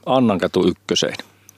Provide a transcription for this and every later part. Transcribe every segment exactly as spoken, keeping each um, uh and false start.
Annankatu ykköseen.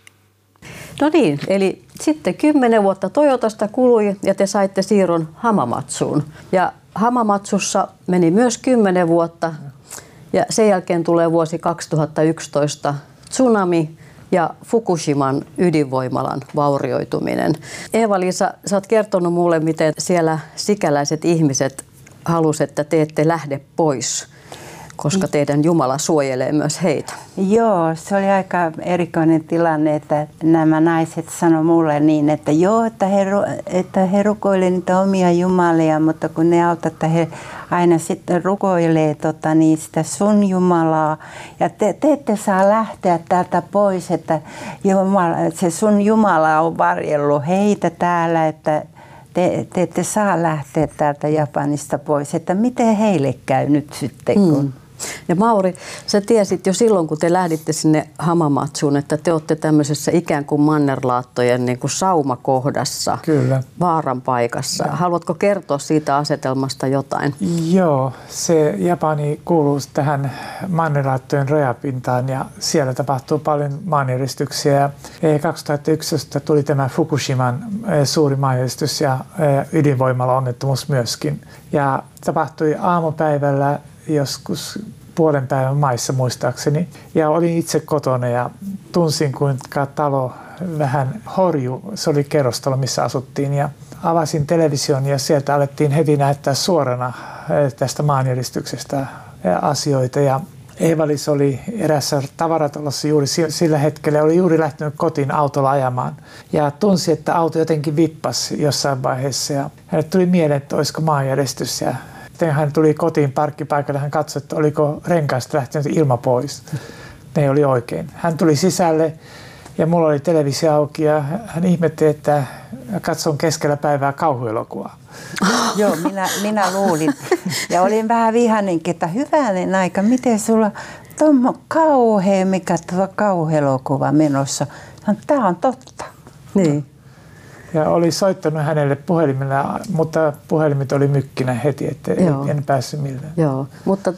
No niin, eli sitten kymmenen vuotta Toyotasta kului ja te saitte siirron Hamamatsuun. Ja Hamamatsussa meni myös kymmenen vuotta ja sen jälkeen tulee vuosi kaksituhattayksitoista tsunami ja Fukushiman ydinvoimalan vaurioituminen. Eeva-Liisa, sä oot kertonut mulle, miten siellä sikäläiset ihmiset halusivat, että te ette lähde pois, koska teidän Jumala suojelee myös heitä. Joo, se oli aika erikoinen tilanne, että nämä naiset sanoi mulle niin, että joo, että he, että he rukoilevat niitä omia jumalia, mutta kun ne autat, että he aina sitten rukoilee tota, niin sitä sun Jumalaa. Ja te, te ette saa lähteä täältä pois, että Jumala, se sun Jumala on varjellut heitä täällä, että te, te ette saa lähteä täältä Japanista pois. Että miten heille käy nyt sitten, kun... Mm. Ja Mauri, sä tiesit jo silloin, kun te lähditte sinne Hamamatsuun, että te olette tämmöisessä ikään kuin mannerlaattojen niin kuin saumakohdassa, Kyllä. vaaran paikassa. Ja. Haluatko kertoa siitä asetelmasta jotain? Joo, se Japani kuuluu tähän mannerlaattojen rajapintaan ja siellä tapahtuu paljon maanjäristyksiä. kaksituhattayksitoista tuli tämä Fukushiman suuri maanjäristys ja ydinvoimala-onnettomuus myöskin. Ja tapahtui aamupäivällä joskus puolen päivän maissa muistaakseni. Ja olin itse kotona ja tunsin, kuinka talo vähän horju. Se oli kerrostalo, missä asuttiin. Ja avasin television ja sieltä alettiin heti näyttää suorana tästä maanjäristyksestä asioita. Ja Eeva-Liisa oli erässä tavaratalossa juuri sillä hetkellä. Oli juuri lähtenyt kotiin autolla ajamaan. Ja tunsi, että auto jotenkin vippasi jossain vaiheessa. Ja hänelle tuli mieleen, että olisiko maanjäristys. Ja hän tuli kotiin parkkipaikalle, hän katsoi, että oliko renkaista lähtenyt ilma pois. Ne oli oikein. Hän tuli sisälle ja mulla oli televisio auki ja hän ihmetteli, että katson keskellä päivää kauhuelokuvaa. Joo, minä, minä luulin. Ja olin vähän vihainenkin, että hyvänen aika, miten sulla tommo kauhea, mikä tuo kauhuelokuva menossa. Tämä on totta. Niin. Ja oli soittanut hänelle puhelimella, mutta puhelimet oli mykkinä heti, että Joo. en päässyt millään. Joo, mutta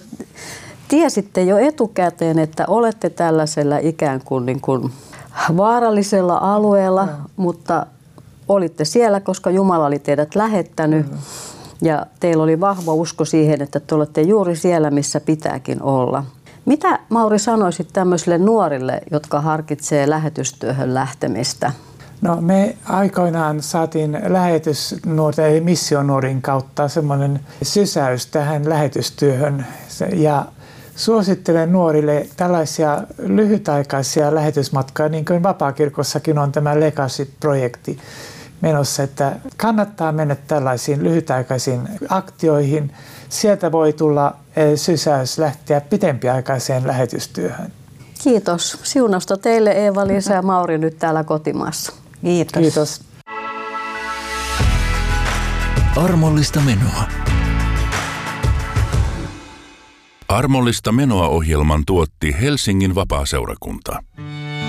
tiesitte jo etukäteen, että olette tällaisella ikään kuin, niin kuin vaarallisella alueella, Joo. mutta olitte siellä, koska Jumala oli teidät lähettänyt. Joo. Ja teillä oli vahva usko siihen, että te olette juuri siellä, missä pitääkin olla. Mitä, Mauri, sanoisit tämmöisille nuorille, jotka harkitsee lähetystyöhön lähtemistä? No me aikoinaan saatiin lähetysnuorten eli missionuorin kautta semmoinen sysäys tähän lähetystyöhön ja suosittelen nuorille tällaisia lyhytaikaisia lähetysmatkoja, niin kuin Vapaakirkossakin on tämä Legacy-projekti menossa, että kannattaa mennä tällaisiin lyhytaikaisiin aktioihin. Sieltä voi tulla sysäys lähteä pitempiaikaiseen lähetystyöhön. Kiitos. Siunausta teille Eeva-Liisa ja Mauri nyt täällä kotimaassa. Kiitos. Kiitos. Armollista menoa. Armollista menoa -ohjelman tuotti Helsingin Vapaaseurakunta.